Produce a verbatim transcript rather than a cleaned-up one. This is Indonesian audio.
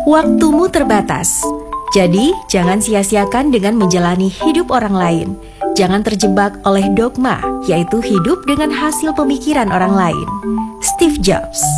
Waktumu terbatas. Jadi, jangan sia-siakan dengan menjalani hidup orang lain. Jangan terjebak oleh dogma, yaitu hidup dengan hasil pemikiran orang lain. Steve Jobs.